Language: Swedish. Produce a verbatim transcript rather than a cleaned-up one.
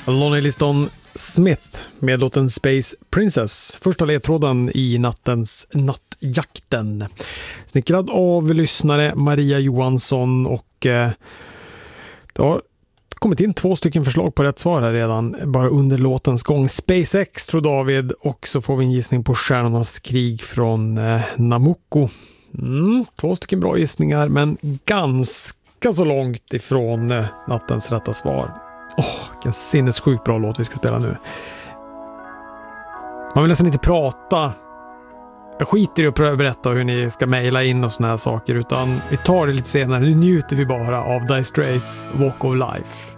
Lonnie Liston Smith med låten Space Princess. Första ledtråden i nattens Nattjakten. Snickrad av lyssnare Maria Johansson, och eh, det har kommit in två stycken förslag på rätt svar här redan bara under låtens gång. SpaceX tror David, och så får vi en gissning på Stjärnornas krig från eh, Namucco. Mm, två stycken bra gissningar, men ganska så långt ifrån eh, nattens rätta svar. Åh, oh, vilken sinnessjukt bra låt vi ska spela nu. Man vill nästan inte prata. Jag skiter i att pröva berätta hur ni ska mejla in och såna här saker, utan vi tar det lite senare. Nu njuter vi bara av Dire Straits Walk of Life.